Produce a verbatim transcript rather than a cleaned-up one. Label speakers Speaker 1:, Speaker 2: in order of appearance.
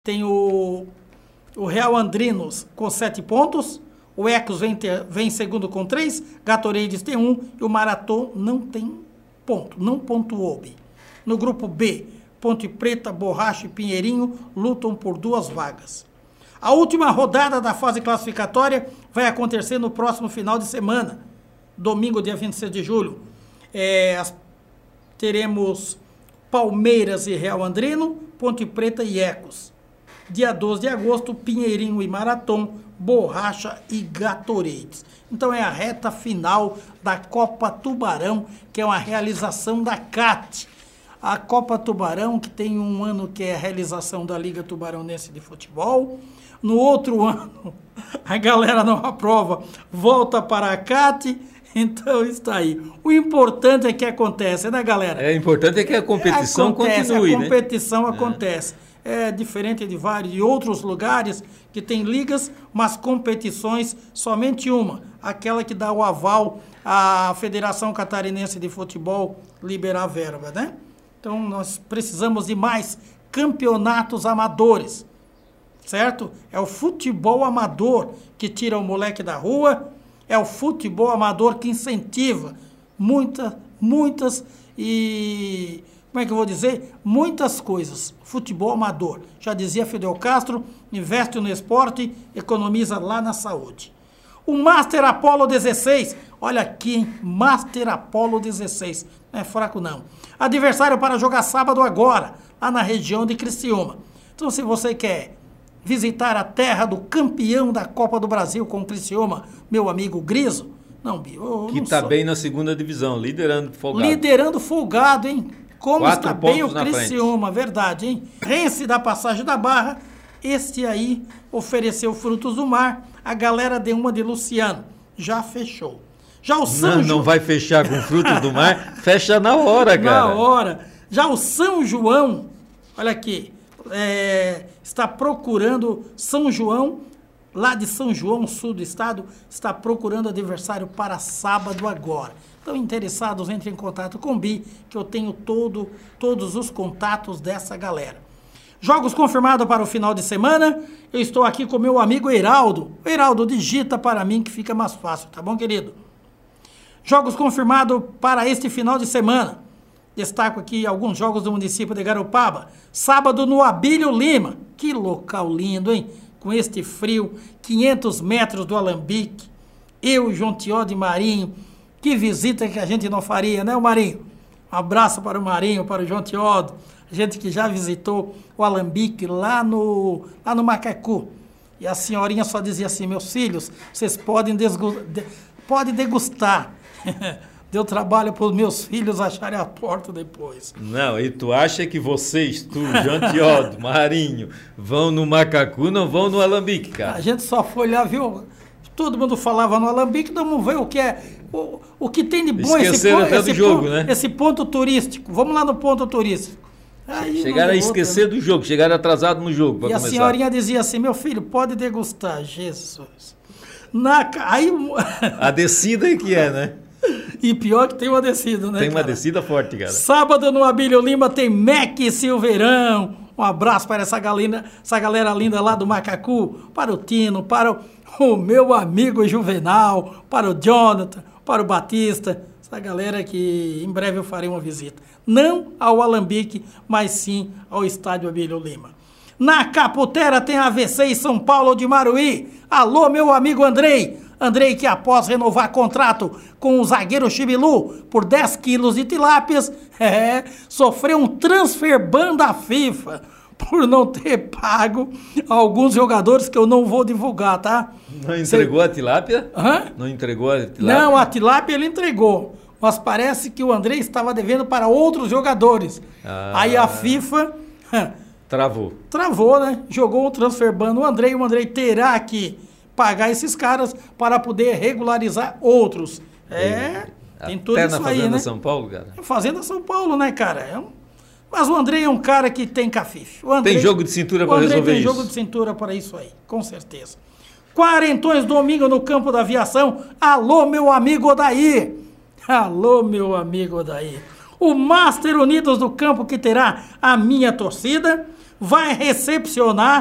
Speaker 1: Tem o, o Real Andrinos com sete pontos. O Ecos vem, ter, vem em segundo com três. Gatorades tem um. E o Marathon não tem ponto. Não pontuou. No grupo B, Ponte Preta, Borracha e Pinheirinho lutam por duas vagas. A última rodada da fase classificatória vai acontecer no próximo final de semana. Domingo, dia vinte e seis de julho. É, as, teremos Palmeiras e Real Andrino, Ponte Preta e Ecos. Dia doze de agosto, Pinheirinho e Marathon, Borracha e Gatorades. Então é a reta final da Copa Tubarão, que é uma realização da C A T. A Copa Tubarão, que tem um ano que é a realização da Liga Tubaronense de Futebol. No outro ano, a galera não aprova, volta para a C A T. Então está aí. O importante é que acontece, né, galera?
Speaker 2: É, o importante é que a competição
Speaker 1: acontece,
Speaker 2: continue,
Speaker 1: a competição
Speaker 2: né?
Speaker 1: acontece. É. é diferente de vários de outros lugares que tem ligas, mas competições somente uma, aquela que dá o aval à Federação Catarinense de Futebol liberar verba, né? Então nós precisamos de mais campeonatos amadores, certo? É o futebol amador que tira o moleque da rua. É o futebol amador que incentiva muitas, muitas e, como é que eu vou dizer? Muitas coisas. Futebol amador. Já dizia Fidel Castro, investe no esporte, economiza lá na saúde. O Master Apollo dezesseis, olha aqui, hein? Master Apollo dezesseis, não é fraco não. Adversário para jogar sábado agora, lá na região de Criciúma. Então se você quer visitar a terra do campeão da Copa do Brasil com o Criciúma, meu amigo Griso. Não, Bio.
Speaker 2: Que está bem na segunda divisão, liderando folgado.
Speaker 1: Liderando folgado, hein? Como
Speaker 2: Quatro
Speaker 1: está bem o
Speaker 2: pontos na
Speaker 1: Criciúma, verdade, hein? Rense da Passagem da Barra, este aí ofereceu frutos do mar, a galera deu uma de Luciano, já fechou. Já o São
Speaker 2: Não,
Speaker 1: Ju...
Speaker 2: não vai fechar com frutos do mar, fecha na hora, cara.
Speaker 1: Na hora. Já o São João, olha aqui, É, está procurando São João, lá de São João, sul do estado, está procurando adversário para sábado agora. Então, interessados, entrem em contato com o Bi, que eu tenho todo, todos os contatos dessa galera. Jogos confirmados para o final de semana, eu estou aqui com meu amigo Heraldo. Heraldo, digita para mim que fica mais fácil, tá bom, querido? Jogos confirmados para este final de semana. Destaco aqui alguns jogos do município de Garopaba. Sábado no Abílio Lima. Que local lindo, hein? Com este frio, quinhentos metros do Alambique. Eu e João Tiode Marinho. Que visita que a gente não faria, né, o Marinho? Um abraço para o Marinho, para o João Tiode. A gente que já visitou o Alambique lá no, lá no Macacu. E a senhorinha só dizia assim, meus filhos, vocês podem, desgu- de, podem degustar. Deu trabalho para os meus filhos acharem a porta depois.
Speaker 2: Não, e tu acha que vocês, tu, João Tiode, Marinho, vão no Macacu, não vão no Alambique, cara?
Speaker 1: A gente só foi lá, viu? Todo mundo falava no Alambique, então vamos ver o que é, o, o que tem de bom esse,
Speaker 2: Esqueceram até
Speaker 1: esse,
Speaker 2: do jogo,
Speaker 1: ponto,
Speaker 2: né?
Speaker 1: esse ponto turístico. Vamos lá no ponto turístico. Aí
Speaker 2: chegaram a esquecer
Speaker 1: outra,
Speaker 2: do jogo, chegaram atrasados no jogo.
Speaker 1: E a
Speaker 2: começar.
Speaker 1: senhorinha dizia assim, meu filho, pode degustar, Jesus. Na, aí,
Speaker 2: a descida é que é, né?
Speaker 1: E pior que tem uma descida, né,
Speaker 2: Tem uma
Speaker 1: cara?
Speaker 2: descida forte, cara.
Speaker 1: Sábado no Abílio Lima tem Mac e Silveirão. Um abraço para essa galera, essa galera linda lá do Macacu. Para o Tino, para o, o meu amigo Juvenal, para o Jonathan, para o Batista. Essa galera que em breve eu farei uma visita. Não ao Alambique, mas sim ao Estádio Abílio Lima. Na Caputera tem A V C e São Paulo de Maruí. Alô, meu amigo Andrei. Andrei, que após renovar contrato com o zagueiro Chibilu por dez quilos de tilápias, é, sofreu um transfer ban da FIFA por não ter pago alguns jogadores que eu não vou divulgar, tá?
Speaker 2: Não entregou Cê... a tilápia?
Speaker 1: Hã?
Speaker 2: Não entregou a tilápia?
Speaker 1: Não, a tilápia ele entregou, mas parece que o Andrei estava devendo para outros jogadores. Ah. Aí a FIFA...
Speaker 2: Travou.
Speaker 1: Travou, né? Jogou o transfer ban no Andrei, o Andrei terá que pagar esses caras para poder regularizar outros. É,
Speaker 2: é.
Speaker 1: tem tudo
Speaker 2: Até
Speaker 1: isso
Speaker 2: na
Speaker 1: aí,
Speaker 2: Fazenda
Speaker 1: né?
Speaker 2: São Paulo, cara?
Speaker 1: Fazenda São Paulo, né, cara? É um... Mas o Andrei é um cara que tem cafife. O Andrei...
Speaker 2: Tem jogo de cintura para resolver
Speaker 1: tem
Speaker 2: isso.
Speaker 1: Tem jogo de cintura para isso aí, com certeza. Quarentões domingo no campo da aviação. Alô, meu amigo Odair. Alô, meu amigo Odair. O Master Unidos do campo que terá a minha torcida. vai recepcionar